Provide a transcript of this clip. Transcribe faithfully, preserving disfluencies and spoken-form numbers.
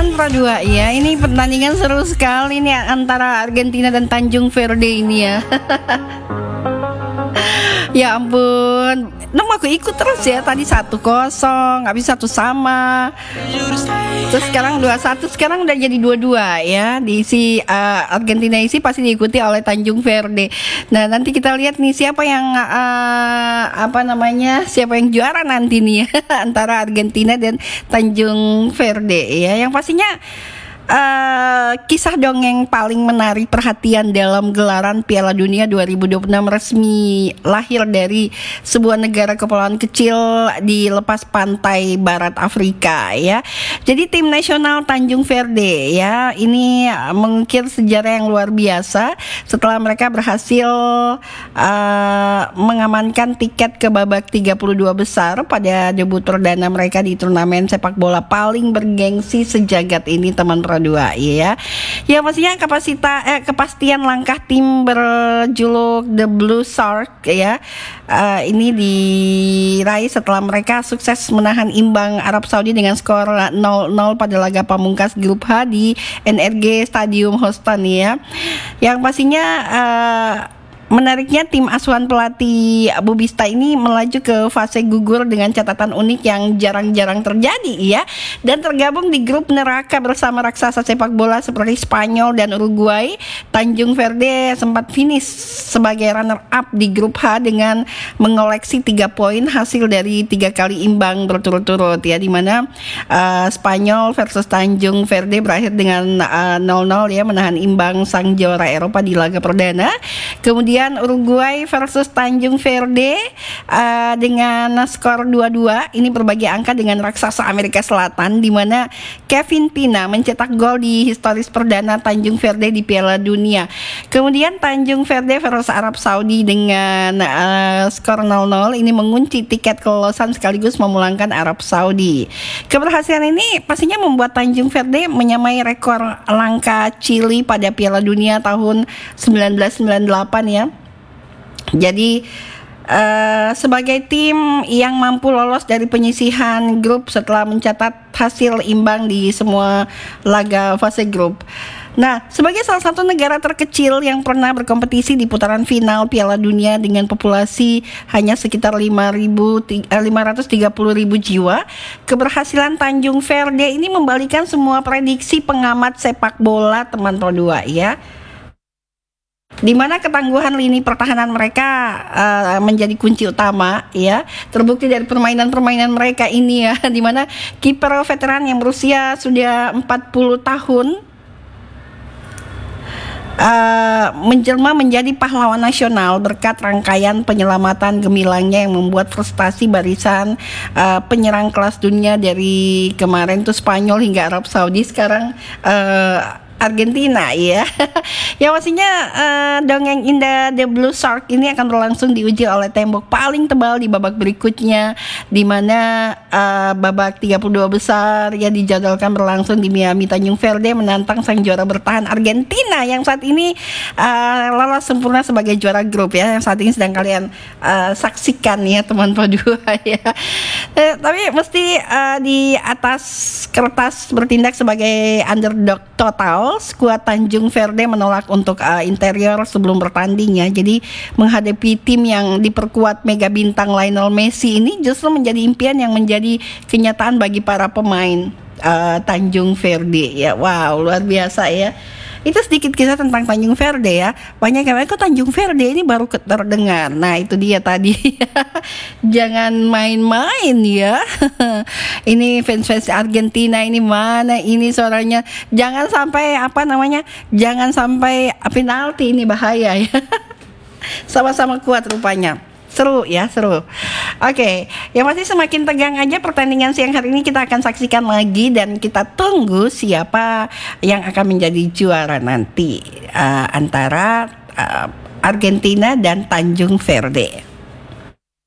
teman Pro dua ya. Ini pertandingan seru sekali nih antara Argentina dan Tanjung Verde ini ya. Ya ampun, nama aku ikut terus ya. Tadi satu kosong, habis satu sama, terus sekarang dua satu, sekarang udah jadi dua dua ya. Di si uh, Argentina isi pasti diikuti oleh Tanjung Verde. Nah nanti kita lihat nih siapa yang uh, apa namanya, siapa yang juara nanti nih ya, antara Argentina dan Tanjung Verde ya. Yang pastinya Uh, kisah dongeng paling menarik perhatian dalam gelaran Piala Dunia dua ribu dua puluh enam resmi lahir dari sebuah negara kepulauan kecil di lepas pantai barat Afrika ya. Jadi tim nasional Tanjung Verde ya ini mengukir sejarah yang luar biasa setelah mereka berhasil uh, mengamankan tiket ke babak tiga puluh dua besar pada debut perdana mereka di turnamen sepak bola paling bergengsi sejagat ini, teman Pro dua ya. Ya pastinya kapasitas eh, kepastian langkah tim berjuluk The Blue Shark ya. Uh, ini diraih setelah mereka sukses menahan imbang Arab Saudi dengan skor nol nol pada laga pamungkas grup H di N R G Stadium Houston ya. Yang pastinya uh, menariknya tim asuhan pelatih Abu Bista ini melaju ke fase gugur dengan catatan unik yang jarang-jarang terjadi ya, dan tergabung di grup neraka bersama raksasa sepak bola seperti Spanyol dan Uruguay. Tanjung Verde sempat finish sebagai runner up di grup H dengan mengoleksi tiga poin hasil dari tiga kali imbang berturut-turut ya, di mana uh, Spanyol versus Tanjung Verde berakhir dengan uh, nol nol ya, menahan imbang sang juara Eropa di laga perdana. Kemudian Uruguay versus Tanjung Verde uh, dengan skor dua dua ini berbagi angka dengan raksasa Amerika Selatan, di mana Kevin Pina mencetak gol di historis perdana Tanjung Verde di Piala Dunia. Kemudian Tanjung Verde versus Arab Saudi dengan uh, skor nol nol ini mengunci tiket kelolosan sekaligus memulangkan Arab Saudi. Keberhasilan ini pastinya membuat Tanjung Verde menyamai rekor langka Chili pada Piala Dunia tahun seribu sembilan ratus sembilan puluh delapan ya. Jadi uh, sebagai tim yang mampu lolos dari penyisihan grup setelah mencatat hasil imbang di semua laga fase grup. Nah, sebagai salah satu negara terkecil yang pernah berkompetisi di putaran final Piala Dunia dengan populasi hanya sekitar lima ratus tiga puluh ribu jiwa, keberhasilan Tanjung Verde ini membalikan semua prediksi pengamat sepak bola, teman Pro dua ya. Di mana ketangguhan lini pertahanan mereka uh, menjadi kunci utama ya, terbukti dari permainan-permainan mereka ini ya, di mana kiper veteran yang berusia sudah empat puluh tahun uh, menjelma menjadi pahlawan nasional berkat rangkaian penyelamatan gemilangnya yang membuat frustasi barisan uh, penyerang kelas dunia dari kemarin tuh Spanyol hingga Arab Saudi, sekarang uh, Argentina ya. Ya pastinya uh, dongeng indah The Blue Shark ini akan berlangsung diuji oleh tembok paling tebal di babak berikutnya, di mana uh, babak tiga puluh dua besar ya dijadwalkan berlangsung di Miami. Tanjung Verde menantang sang juara bertahan Argentina yang saat ini uh, lolos sempurna sebagai juara grup ya, yang saat ini sedang kalian uh, saksikan ya, teman Pro dua ya. Eh, tapi mesti uh, di atas kertas bertindak sebagai underdog total. Skuad Tanjung Verde menolak untuk uh, interior sebelum bertanding ya. Jadi menghadapi tim yang diperkuat mega bintang Lionel Messi ini justru menjadi impian yang menjadi kenyataan bagi para pemain uh, Tanjung Verde ya. Wow, luar biasa ya. Itu sedikit kisah tentang Tanjung Verde ya. Banyak yang bilang, kok Tanjung Verde ini baru terdengar. Nah itu dia tadi. Jangan main-main ya. Ini fans-fans Argentina ini mana ini suaranya. Jangan sampai apa namanya, jangan sampai penalti, ini bahaya ya. Sama-sama kuat rupanya. Seru ya, seru. Oke, yang pasti semakin tegang aja pertandingan siang hari ini, kita akan saksikan lagi dan kita tunggu siapa yang akan menjadi juara nanti uh, antara uh, Argentina dan Tanjung Verde.